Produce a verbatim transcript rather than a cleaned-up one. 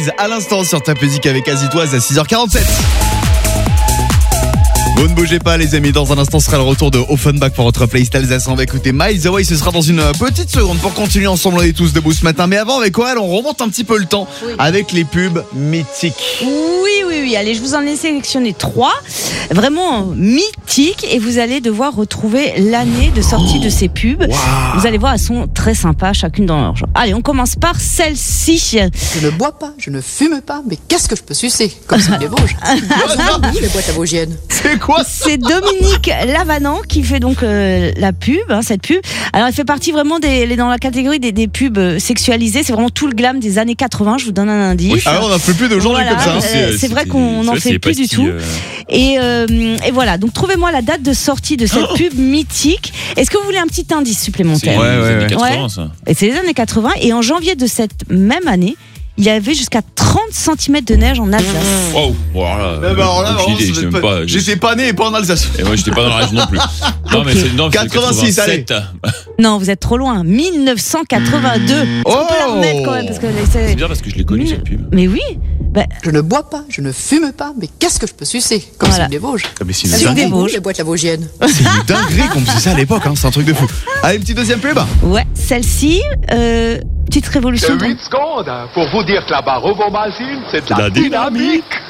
Styles à l'instant sur Top Music avec Azitoise à six heures quarante-sept. Vous ne bougez pas les amis, dans un instant sera le retour de Offenbach pour votre playlist Alsace. On va écouter Miles Away, ce sera dans une petite seconde pour continuer ensemble, on est tous debout ce matin. Mais avant avec quoi, on remonte un petit peu le temps oui. avec les pubs mythiques. Oui, oui, oui, allez, je vous en ai sélectionné trois, vraiment mythiques et vous allez devoir retrouver l'année de sortie oh. de ces pubs. Wow. Vous allez voir, elles sont très sympas, chacune dans leur genre. Allez, on commence par celle-ci. Je ne bois pas, je ne fume pas, mais qu'est-ce que je peux sucer comme c'est les Vosges. Les boîtes à Vosgiennes. C'est quoi ça? C'est Dominique Lavanant qui fait donc euh, la pub, hein, cette pub. Alors elle fait partie vraiment des, elle est dans la catégorie des, des pubs sexualisées. C'est vraiment tout le glam des années quatre-vingts. Je vous donne un indice. Oui. Alors on n'en fait plus d'aujourd'hui voilà, comme ça. Euh, c'est, c'est vrai qu'on n'en fait plus du tout. Euh... Et, euh, et voilà. Donc trouvez-moi la date de sortie de cette oh pub mythique. Est-ce que vous voulez un petit indice supplémentaire? C'est ouais, ouais, les années quatre-vingts, ouais. ça. Et c'est les années quatre-vingts. Et en janvier de cette même année, il y avait jusqu'à trente centimètres de neige en Alsace. Wow, voilà. Mais bah alors là, vraiment, idée, pas... Pas, j'étais pas né et pas en Alsace. Et moi, j'étais pas dans la région non plus. Non, okay. mais c'est non, quatre-vingt-six, allez. Non, vous êtes trop loin. dix-neuf cent quatre-vingt-deux. Oh. On peut la remettre quand même parce que c'est bien parce que je l'ai connue cette pub. Mais oui. Bah... Je ne bois pas, je ne fume pas, mais qu'est-ce que je peux sucer comme voilà. c'est des Vosges. Ah, mais c'est une dinguerie. Vosges. Les boîtes la Vosgienne. C'est une dinguerie qu'on faisait ça à l'époque, hein. C'est un truc de fou. Allez, une petite deuxième pub. Ouais, celle-ci. Euh... Petite révolution. huit secondes pour vous dire que la barre au Malzine, c'est de la, la dynamique. dynamique.